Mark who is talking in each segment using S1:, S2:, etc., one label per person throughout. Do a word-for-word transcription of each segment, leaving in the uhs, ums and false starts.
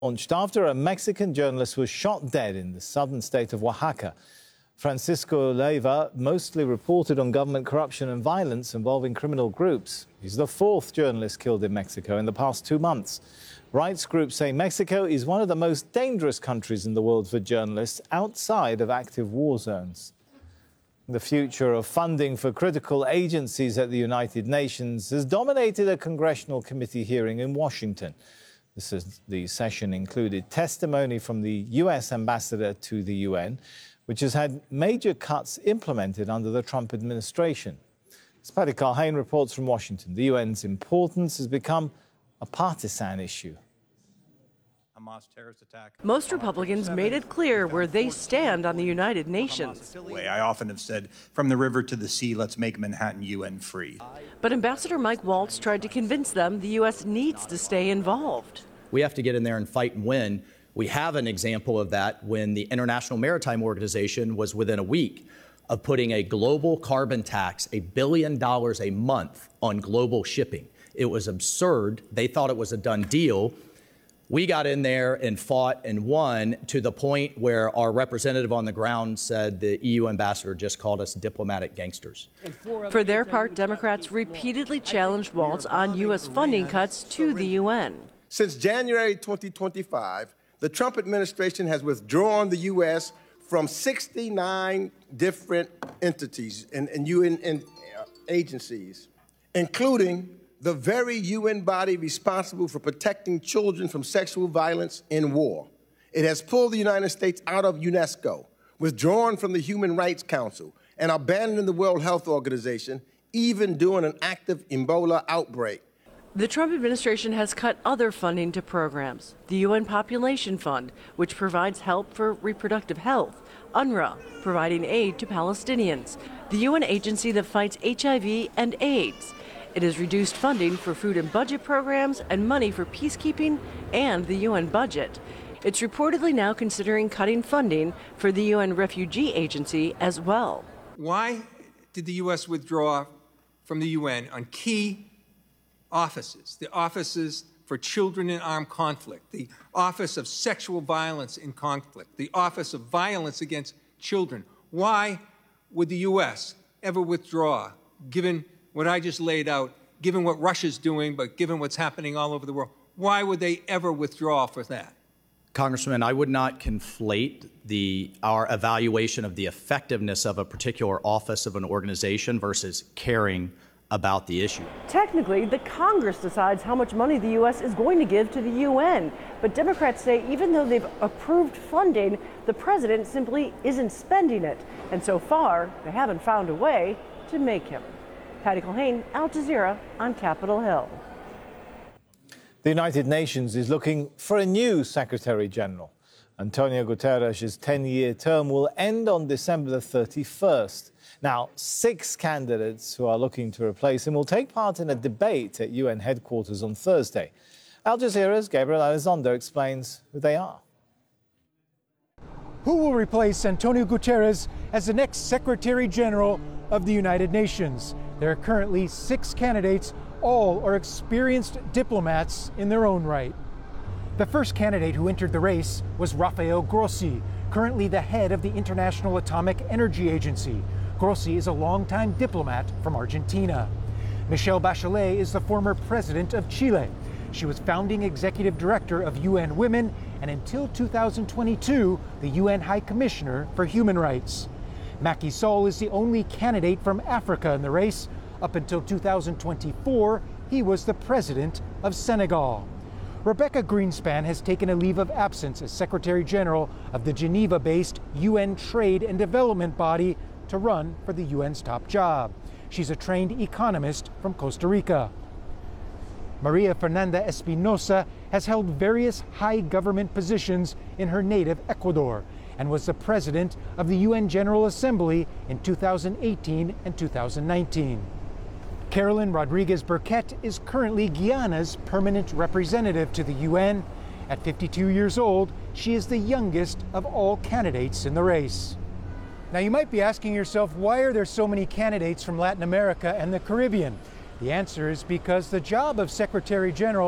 S1: Launched after a Mexican journalist was shot dead in the southern state of Oaxaca. Francisco Leiva mostly reported on government corruption and violence involving criminal groups. He's the fourth journalist killed in Mexico in the past two months. Rights groups say Mexico is one of the most dangerous countries in the world for journalists outside of active war zones. The future of funding for critical agencies at the United Nations has dominated a congressional committee hearing in Washington. This is, the session included testimony from the U S ambassador to the U N, which has had major cuts implemented under the Trump administration. As Paddy Culhane reports from Washington, the U N's importance has become a partisan issue.
S2: Most Republicans made it clear where they stand on the United Nations.
S3: I often have said, from the river to the sea, let's make Manhattan U N free.
S2: But Ambassador Mike Waltz tried to convince them the U S needs to stay involved.
S4: We have to get in there and fight and win. We have an example of that when the International Maritime Organization was within a week of putting a global carbon tax, a billion dollars a month, on global shipping. It was absurd. They thought it was a done deal. We got in there and fought and won to the point where our representative on the ground said the E U ambassador just called us diplomatic gangsters.
S2: For their part, Democrats repeatedly challenged Waltz on U S funding cuts to the U N.
S5: Since January twenty twenty-five, the Trump administration has withdrawn the U S from sixty-nine different entities and, and U N and, uh, agencies, including the very U N body responsible for protecting children from sexual violence in war. It has pulled the United States out of UNESCO, withdrawn from the Human Rights Council, and abandoned the World Health Organization, even during an active Ebola outbreak.
S2: The Trump administration has cut other funding to programs. The U N Population Fund, which provides help for reproductive health. UNRWA, providing aid to Palestinians. The U N agency that fights H I V and AIDS. It has reduced funding for food and budget programs and money for peacekeeping and the U N budget. It's reportedly now considering cutting funding for the U N Refugee Agency as well.
S6: Why did the U S withdraw from the U N on key offices? The offices for children in armed conflict, the Office of Sexual Violence in Conflict, the Office of Violence Against Children. Why would the U S ever withdraw, given what I just laid out, given what Russia's doing, but given what's happening all over the world? Why would they ever withdraw for that?
S4: Congressman, I would not conflate the our evaluation of the effectiveness of a particular office of an organization versus caring about the issue.
S2: Technically, the Congress decides how much money the U S is going to give to the U N. But Democrats say even though they've approved funding, the president simply isn't spending it. And so far, they haven't found a way to make him. Paddy Culhane, Al Jazeera on Capitol Hill.
S1: The United Nations is looking for a new Secretary General. Antonio Guterres' ten-year term will end on December the thirty-first. Now, six candidates who are looking to replace him will take part in a debate at U N headquarters on Thursday. Al Jazeera's Gabriel Elizondo explains who they are.
S7: Who will replace Antonio Guterres as the next Secretary General of the United Nations? There are currently six candidates. All are experienced diplomats in their own right. The first candidate who entered the race was Rafael Grossi, currently the head of the International Atomic Energy Agency. Grossi is a longtime diplomat from Argentina. Michelle Bachelet is the former president of Chile. She was founding executive director of U N Women and until two thousand twenty-two, the U N High Commissioner for Human Rights. Macky Sall is the only candidate from Africa in the race. Up until two thousand twenty-four, he was the president of Senegal. Rebecca Greenspan has taken a leave of absence as Secretary General of the Geneva-based U N Trade and Development Body to run for the U N's top job. She's a trained economist from Costa Rica. Maria Fernanda Espinosa has held various high government positions in her native Ecuador and was the president of the U N General Assembly in two thousand eighteen and two thousand nineteen. Carolyn Rodriguez Burkett is currently Guyana's permanent representative to the U N. At fifty-two years old, she is the youngest of all candidates in the race. Now you might be asking yourself, why are there so many candidates from Latin America and the Caribbean? The answer is because the job of Secretary General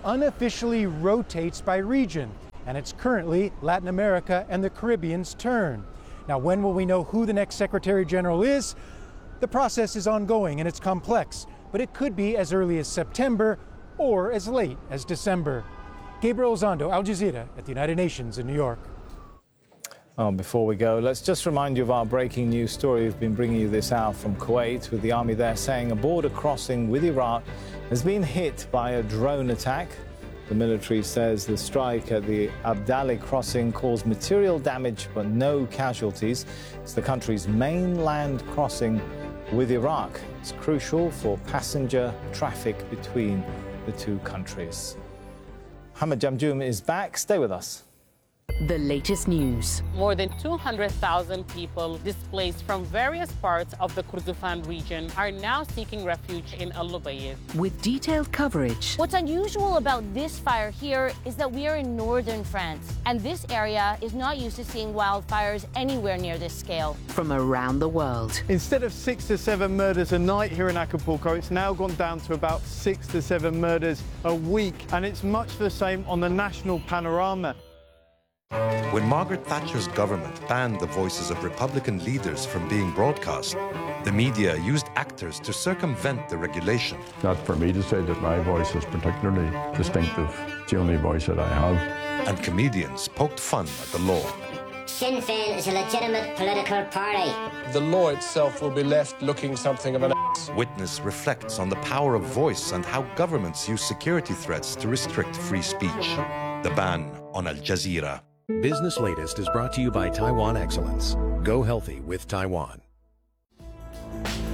S7: unofficially rotates by region, and it's currently Latin America and the Caribbean's turn. Now, when will we know who the next Secretary General is? The process is ongoing and it's complex, but it could be as early as September or as late as December. Gabriel Elizondo, Al Jazeera at the United Nations in New York.
S1: Oh, before we go, let's just remind you of our breaking news story. We've been bringing you this out from Kuwait, with the army there saying a border crossing with Iraq has been hit by a drone attack. The military says the strike at the Abdali crossing caused material damage but no casualties. It's the country's main land crossing with Iraq. It's crucial for passenger traffic between the two countries. Hamad Jamjoom is back. Stay with us.
S8: The latest news.
S9: More than two hundred thousand people displaced from various parts of the Kordofan region are now seeking refuge in Al Lubayid.
S8: With detailed coverage.
S10: What's unusual about this fire here is that we are in northern France, and this area is not used to seeing wildfires anywhere near this scale.
S8: From around the world.
S11: Instead of six to seven murders a night here in Acapulco, it's now gone down to about six to seven murders a week, and it's much the same on the national panorama.
S12: When Margaret Thatcher's government banned the voices of Republican leaders from being broadcast, the media used actors to circumvent the regulation.
S13: Not for me to say that my voice is particularly distinctive. It's the only voice that I have.
S12: And comedians poked fun at the law.
S14: Sinn Féin is a legitimate political party.
S15: The law itself will be left looking something of an ass.
S12: Witness reflects on the power of voice and how governments use security threats to restrict free speech. The ban on Al Jazeera.
S16: Business Latest is brought to you by Taiwan Excellence. Go healthy with Taiwan.